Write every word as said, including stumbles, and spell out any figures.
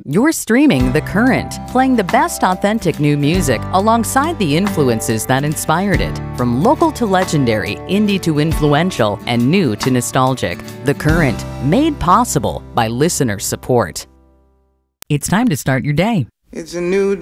You're streaming The Current, playing the best authentic new music alongside the influences that inspired it. From local to legendary, indie to influential, and new to nostalgic. The Current, made possible by listener support. It's time to start your day. It's a new